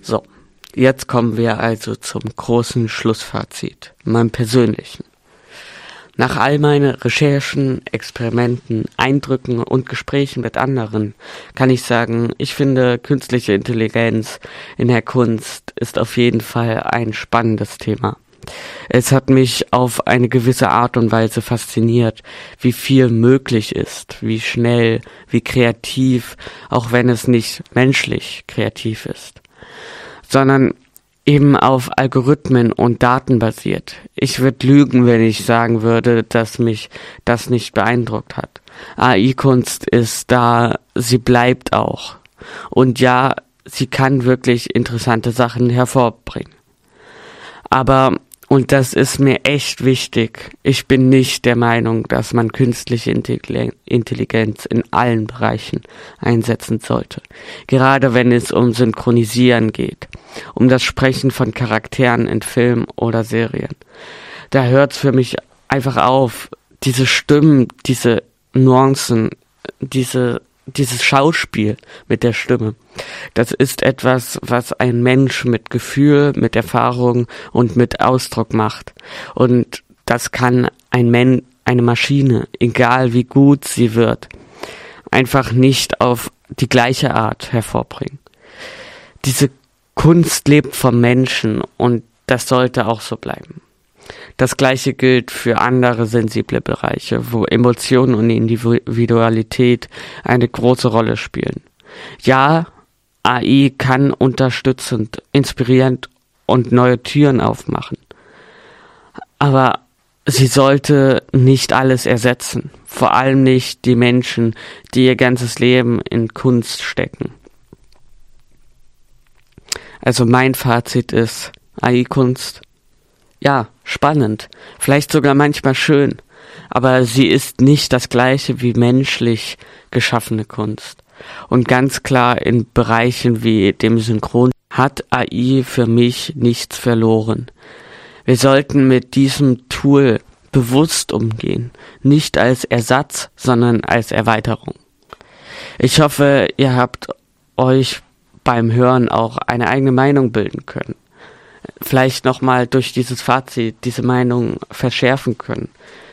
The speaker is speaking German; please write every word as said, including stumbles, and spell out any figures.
So, jetzt kommen wir also zum großen Schlussfazit, meinem persönlichen. Nach all meinen Recherchen, Experimenten, Eindrücken und Gesprächen mit anderen kann ich sagen, ich finde, künstliche Intelligenz in der Kunst ist auf jeden Fall ein spannendes Thema. Es hat mich auf eine gewisse Art und Weise fasziniert, wie viel möglich ist, wie schnell, wie kreativ, auch wenn es nicht menschlich kreativ ist, sondern eben auf Algorithmen und Daten basiert. Ich würde lügen, wenn ich sagen würde, dass mich das nicht beeindruckt hat. A I-Kunst ist da, sie bleibt auch. Und ja, sie kann wirklich interessante Sachen hervorbringen. Aber, und das ist mir echt wichtig, ich bin nicht der Meinung, dass man künstliche Intelligenz in allen Bereichen einsetzen sollte. Gerade wenn es um Synchronisieren geht, um das Sprechen von Charakteren in Filmen oder Serien. Da hört es für mich einfach auf, diese Stimmen, diese Nuancen, diese dieses Schauspiel mit der Stimme. Das ist etwas, was ein Mensch mit Gefühl, mit Erfahrung und mit Ausdruck macht. Und das kann ein Men- eine Maschine, egal wie gut sie wird, einfach nicht auf die gleiche Art hervorbringen. Diese Kunst lebt vom Menschen und das sollte auch so bleiben. Das Gleiche gilt für andere sensible Bereiche, wo Emotionen und Individualität eine große Rolle spielen. Ja, A I kann unterstützend, inspirierend und neue Türen aufmachen. Aber sie sollte nicht alles ersetzen. Vor allem nicht die Menschen, die ihr ganzes Leben in Kunst stecken. Also mein Fazit ist, A I-Kunst, ja, spannend, vielleicht sogar manchmal schön, aber sie ist nicht das gleiche wie menschlich geschaffene Kunst. Und ganz klar in Bereichen wie dem Synchron hat A I für mich nichts verloren. Wir sollten mit diesem Tool bewusst umgehen, nicht als Ersatz, sondern als Erweiterung. Ich hoffe, ihr habt euch beim Hören auch eine eigene Meinung bilden können. Vielleicht nochmal durch dieses Fazit diese Meinung verschärfen können.